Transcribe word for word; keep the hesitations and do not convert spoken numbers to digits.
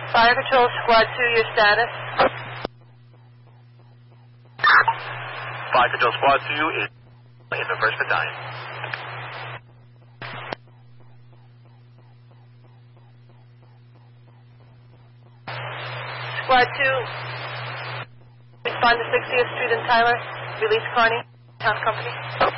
Fire Patrol Squad two, your status? Fire Patrol Squad two is in the first battalion. Squad two, respond to sixtieth Street and Tyler. Release Carney, Town Company.